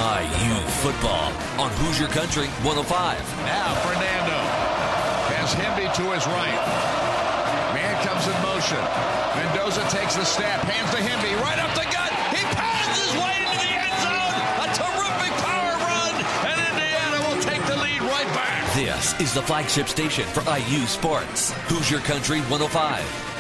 IU football on Hoosier Country 105. Now Fernando has Hemby to his right. Man comes in motion. Mendoza takes the snap, hands to Hemby, right up the gut. He pounds his way into the end zone. A terrific power run, and Indiana will take the lead right back. This is the flagship station for IU sports. Hoosier Country 105.